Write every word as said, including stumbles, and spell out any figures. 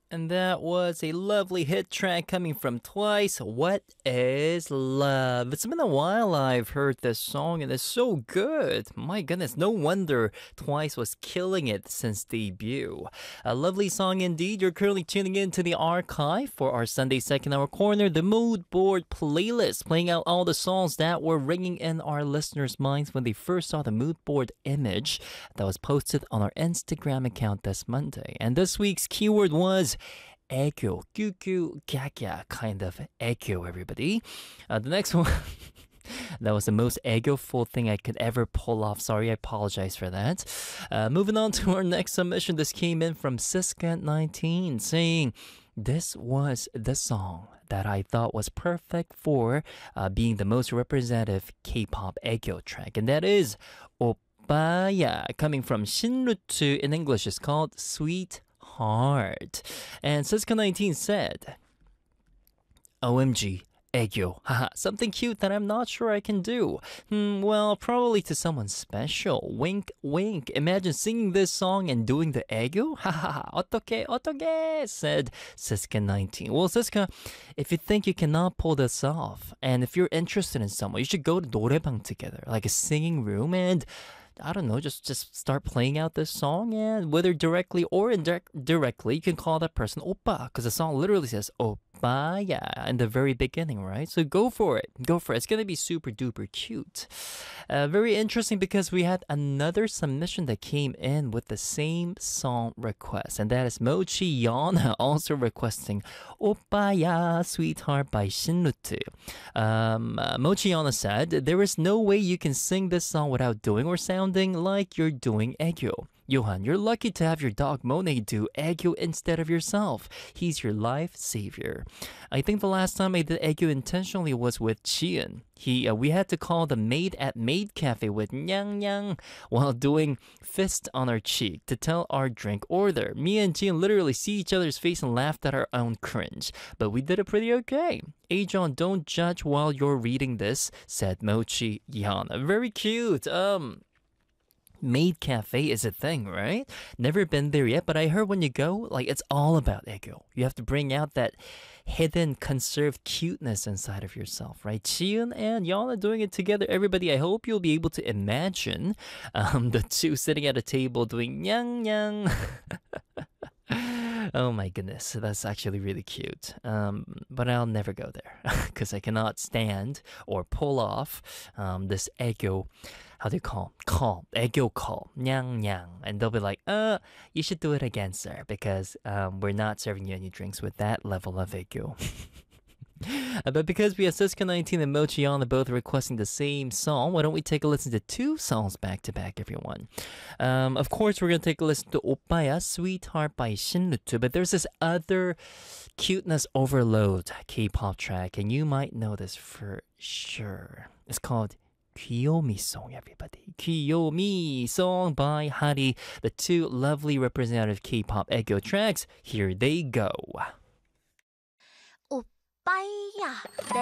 And that was a lovely hit track coming from Twice. What is love? It's been a while I've heard this song and it's so good. My goodness, no wonder Twice was killing it since debut. A lovely song indeed. You're currently tuning in to the archive for our Sunday second hour corner, the mood board playlist, playing out all the songs that were ringing in our listeners' minds when they first saw the mood board image that was posted on our Instagram account this Monday. And this week's keyword was 애교, 규규, 갸갸, kind of 애교, everybody. Uh, the next one, that was the most 애교ful thing I could ever pull off. Sorry, I apologize for that. Uh, moving on to our next submission. This came in from Siska nineteen saying, this was the song that I thought was perfect for uh, being the most representative K-pop 애교 track. And that is 오빠야, coming from Shinrutu. In English, it's called Sweet Heart. And Siska nineteen said, O M G, 애교. Haha, something cute that I'm not sure I can do. Hmm, well, probably to someone special. Wink, wink. Imagine singing this song and doing the 애교? Haha, 어떡해, 어떡해, said Siska nineteen. Well, Siska, if you think you cannot pull this off, and if you're interested in someone, you should go to 노래방 together, like a singing room, and I don't know, just just start playing out this song, and whether directly or indirectly, you can call that person oppa, because the song literally says oppa, yeah, in the very beginning, right? So go for it, go for it. It's gonna be super duper cute. Uh, very interesting because we had another submission that came in with the same song request, and that is Mochi Yana also requesting 오빠야 Sweetheart by Shinrutu. Um, uh, Mochi Yana said, there is no way you can sing this song without doing or sounding like you're doing 애교. Johan, you're lucky to have your dog Monet do 애교 instead of yourself. He's your life savior. I think the last time I did 애교 intentionally was with Chian. He, uh, we had to call the maid at Maid Cafe with nyang nyang while doing fist on our cheek to tell our drink order. Me and Chian literally see each other's face and laughed at our own cringe. But we did it pretty okay. Ajon, don't judge while you're reading this, said Mochi Yana. Very cute. Um... Maid Cafe is a thing, right? Never been there yet, but I heard when you go, like, it's all about 애교. You have to bring out that hidden, conserved cuteness inside of yourself, right? Chiun and Yana doing it together. Everybody, I hope you'll be able to imagine um, the two sitting at a table doing nyang nyang. Oh my goodness, that's actually really cute. Um, but I'll never go there because I cannot stand or pull off um, this 애교. How do you call? Call. 애교 call. Nyang nyang. And they'll be like, uh, you should do it again, sir, because um, we're not serving you any drinks with that level of 애교. Uh, but because we have Siska nineteen and Mochi Yana both requesting the same song, why don't we take a listen to two songs back to back, everyone? Um, of course, we're going to take a listen to 오빠야 Sweetheart by Shinrutu, but there's this other cuteness overload K-pop track, and you might know this for sure. It's called 귀요미 song, everybody. 귀요미 song by Hari. The two lovely representative K-pop 애교 tracks. Here they go. 오빠야